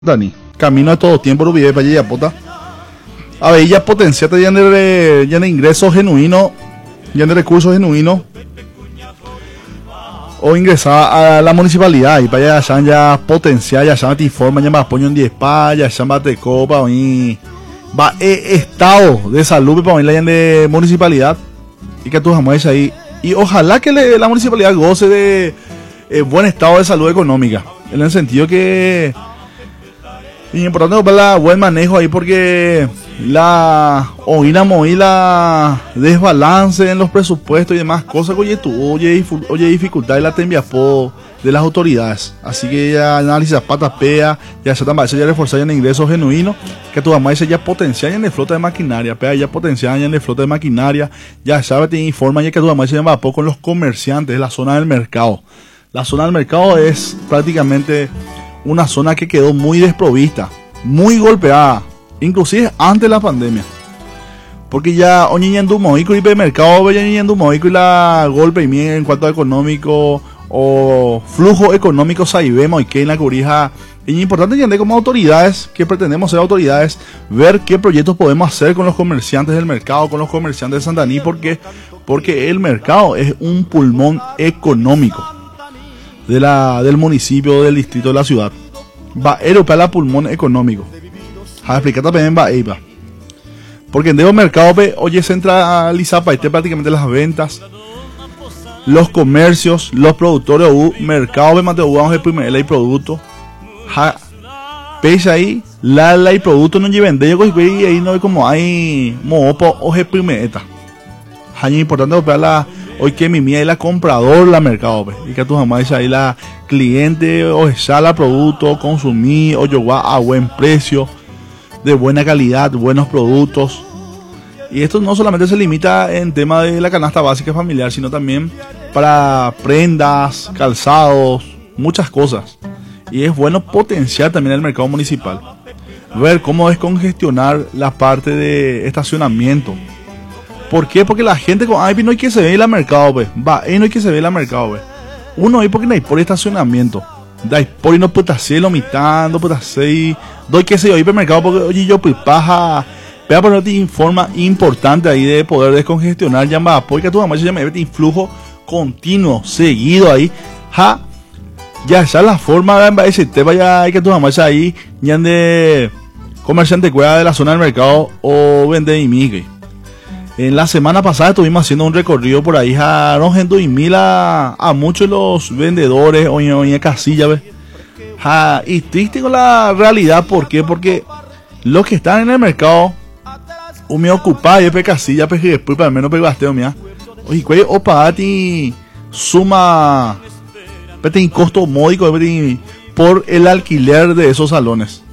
Dani, camino a todo tiempo lo vive para allá pota. A ver, ya potenciate ya de ingresos genuinos, ya de recursos genuinos. O ingresar a la municipalidad y para allá ya potenciar, ya te informan, ya me apoyo en 10 pa, ya te copa, y va estado de salud para la de municipalidad y que tú jamás ahí. Y ojalá que la municipalidad goce de buen estado de salud económica, en el sentido que es importante para el buen manejo ahí, porque la desbalance en los presupuestos y demás cosas que oye dificultad y la tembiapó de las autoridades. Así que ya analiza patas pea, ya se también ya reforzar en ingresos genuinos, que tu mamá ya potenciar en el flota de maquinaria, pea ya potenciar en el flota de maquinaria, ya sabe, te informa ya que tu mamá se llama poco con los comerciantes de la zona del mercado. La zona del mercado es prácticamente una zona que quedó muy desprovista, muy golpeada, inclusive antes de la pandemia, porque ya oñiñando moico y mercado oñiñando moico y la golpe y en cuanto a económico o flujo económico saibemos y que en la curija es importante entender como autoridades que pretendemos ser autoridades, ver qué proyectos podemos hacer con los comerciantes del mercado, con los comerciantes de Santaní, porque el mercado es un pulmón económico del municipio, del distrito, de la ciudad. Va a para el pulmón económico. A explicar también va a porque en el mercado oye centralizar para prácticamente las ventas, los comercios, los productores mercado de Mateo vamos a primer y producto. Pese ahí la y producto no lleven de ellos y ahí no hay como hay moopo o je primeta. Es importante para la hoy que mi mía es la comprador la mercado y que tu mamá dice ahí la cliente o sala producto consumir o yo a buen precio, de buena calidad, buenos productos. Y esto no solamente se limita en tema de la canasta básica familiar, sino también para prendas, calzados, muchas cosas. Y es bueno potenciar también el mercado municipal, ver cómo descongestionar la parte de estacionamiento. ¿Por qué? Porque la gente con IP no hay que se ve el mercado, no hay que se ve el mercado, uno hay porque no hay por estacionamiento, da por y no puta hacerlo mitando, puta hacer doy que se yo hipermercado porque oye yo pues paja, pero no te informa importante ahí de poder descongestionar ya va porque tu mamá se llama influjo continuo, seguido ahí, ya esa la forma de ese tema ya hay que tu mamá ahí ya de comerciante cueva de la zona del mercado o vende y migue. En la semana pasada estuvimos haciendo un recorrido por ahí a muchos de los vendedores o en casilla, ¿ves? Y triste con la realidad, ¿por qué? Porque los que están en el mercado, me ocupa y casilla, pero después para menos pegasteo, mía. Oye, ¿cuál o pagati suma, en costo módico por el alquiler de esos salones?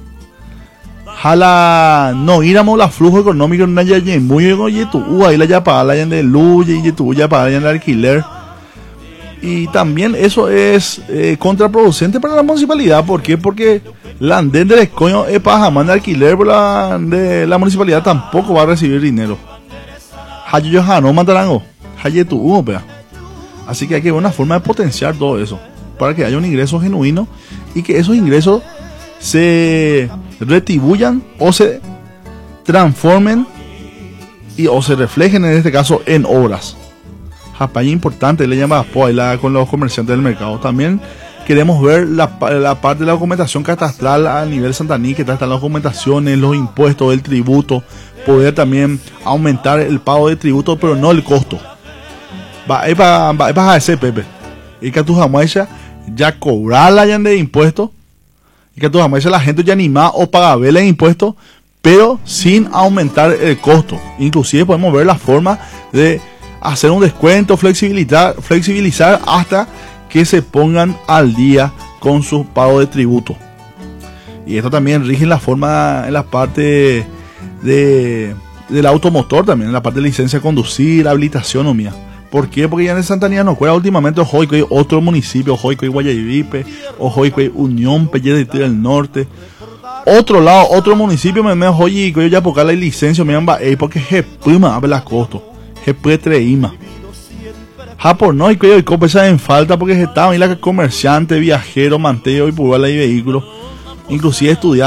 Jala no íbamos la flujo económico en una yaye muy oye tu ahí la ya paga la de luz y tu ya paga el alquiler, y también eso es contraproducente para la municipalidad. ¿Por qué? Porque la andén del coño es para jamás de alquiler por de la municipalidad tampoco va a recibir dinero. Hayo no matarango haye tu así que hay que ver una forma de potenciar todo eso para que haya un ingreso genuino y que esos ingresos se retribuyan o se transformen o se reflejen en este caso en obras. Japaya importante, le llama con los comerciantes del mercado. También queremos ver la parte de la documentación catastral a nivel Santaní, que están las documentaciones, los impuestos, el tributo, poder también aumentar el pago de tributo, pero no el costo. Va a ese Pepe. Y que tu jamás ya cobrarla ya de impuestos. Y que tu jamás la gente ya anima o paga vela en impuestos, pero sin aumentar el costo. Inclusive podemos ver la forma de hacer un descuento, flexibilizar hasta que se pongan al día con su pago de tributo. Y esto también rige en la forma, en la parte del automotor también, en la parte de licencia de conducir, habilitación o mía. ¿Por qué? Porque ya en Santaní no cuela últimamente hoy que hay otro municipio, hoy que hay Guayavipe, hoy que hay Unión, Pelle del Norte. Otro lado, otro municipio me hoy que yo ya porque la licencia me llama porque je prima a la costo, je puede treima. Por no y que yo en falta porque estaban ahí la comerciante, viajero, manteo y pulgar y vehículos. inclusive estudiantes